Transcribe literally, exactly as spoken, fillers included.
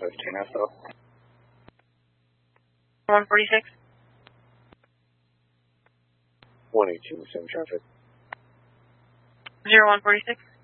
fifteen S O. one forty-six. one eighteen, same traffic. zero one forty-six.